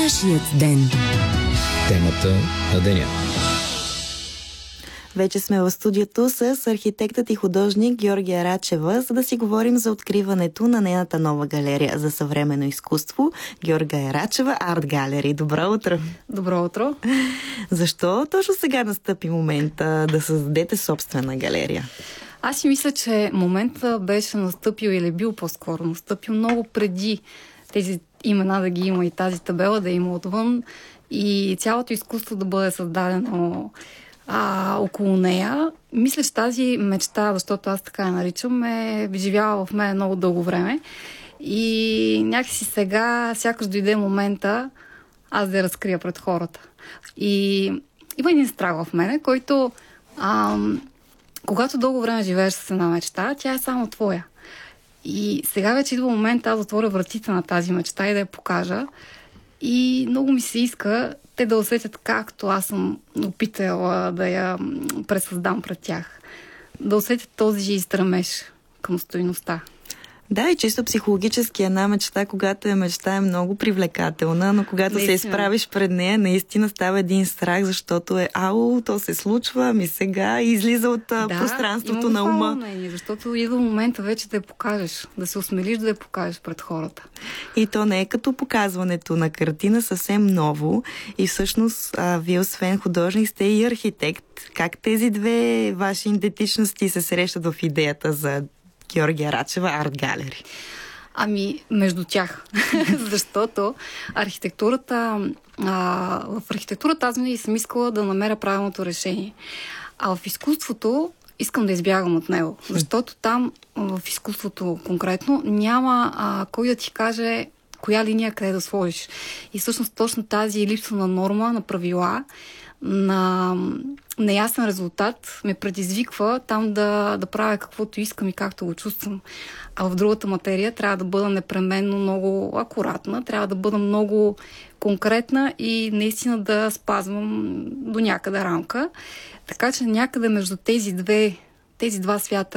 Вашият ден. Темата на деня. Вече сме в студиото с архитектът и художник Георгия Рачева, за да си говорим за откриването на нейната нова галерия за съвременно изкуство Георгия Рачева Арт Галери. Добро утро! Добро утро! Защо точно сега настъпи момента да създадете собствена галерия? Аз си мисля, че моментът беше настъпил или бил по-скоро настъпил много преди тези имена да ги има и тази табела да има отвън и цялото изкуство да бъде създадено около нея. Мисля, че тази мечта, защото аз така я наричам, е живяла в мен много дълго време и някакси сега сякаш дойде момента аз да я разкрия пред хората. И има един страх в мене, който когато дълго време живееш с една мечта, тя е само твоя. И сега вече идва момент аз да отворя вратите на тази мечта и да я покажа. И много ми се иска те да усетят както аз съм опитала да я пресъздам пред тях. Да усетят този стремеж към стойността. Да, и чисто психологически една мечта, когато мечта е много привлекателна, но когато се изправиш пред нея, наистина става един страх, защото то се случва, сега излиза от пространството на ума. Мнение, защото идва момента вече да я покажеш, да се осмелиш да я покажеш пред хората. И то не е като показването на картина, съвсем ново. И всъщност вие освен художник сте и архитект. Как тези две ваши идентичности се срещат в идеята за Георгия Рачева Арт Галери? Между тях. Защото в архитектурата аз винаги съм искала да намеря правилното решение. А в изкуството искам да избягам от него. Защото там, в изкуството конкретно, няма кой да ти каже коя линия къде да сложиш. И всъщност точно тази липса на норма, на правила, на неясен резултат ме предизвиква там да правя каквото искам и както го чувствам. А в другата материя трябва да бъда непременно много акуратна, трябва да бъда много конкретна и наистина да спазвам до някъде рамка. Така че някъде между тези два свята